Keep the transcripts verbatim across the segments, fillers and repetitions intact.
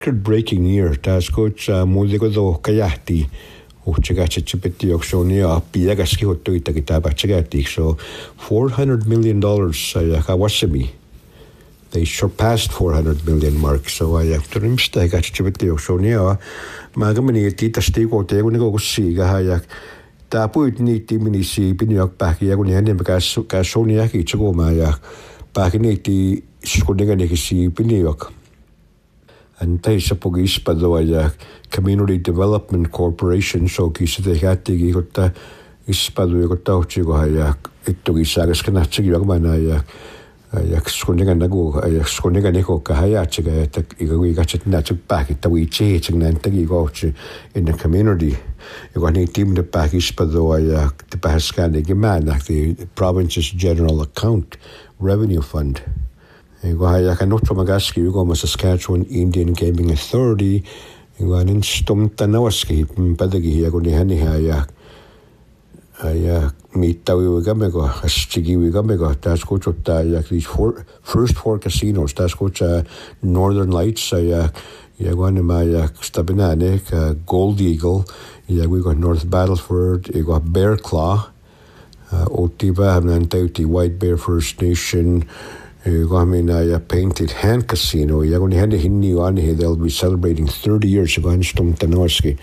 breaking year. Taas coach mulle ko do kayahti. Uchagach chipeti oxonia piagas kihoto itakitabachatik. So four hundred million dollars uh, kawasami. They surpassed four hundred million mark. So I have to rimsta gach chipeti oxonia. Magamani tita stigo te unigo siga hayak. Tapuit ni timini si pinyak paki aguni hande because kasonia ki chugo mayak. Pakini ti skodinga si pinyak. And taisa pogis padoaya Community Development Corporation so kisa te hati gi kota ispadu kota uchigo hayak ito gisagas kana chigi magmana yak skondinga nago yak skondinga neko kahaya chiga tak igawi gachet na chig paki tawi che chig nan tagi gochi in the community you want team the paki spadoaya the paskani gemana the province's general account revenue fund. Iguaya kanotro magaski ugo ma Saskatchewan Indian Gaming Authority iguanin stum tanawaski padagi yago ni hani haya haya mitawi wigamego aschigi wigamego tas kocho ta yak these four first four casinos tas kocha Northern Lights ya yaguani ma yak stabinane Gold Eagle ya we got North Battleford we got Bear Claw Otiva hamnantauti White Bear First Nation. I mean, I painted hand casino. They'll be celebrating thirty years of Anstom Tanorski.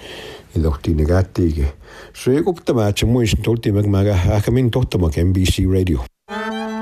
So, I hope the match is N B C Radio.